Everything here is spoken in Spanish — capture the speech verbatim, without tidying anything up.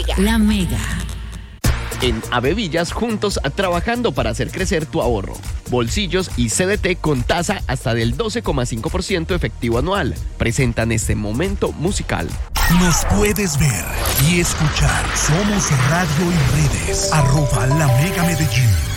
Mega. La Mega. En Avevillas, juntos a trabajando para hacer crecer tu ahorro. Bolsillos y C D T con tasa hasta del doce coma cinco por ciento efectivo anual. Presentan este momento musical. Nos puedes ver y escuchar. Somos radio y redes. Arroba La Mega Medellín.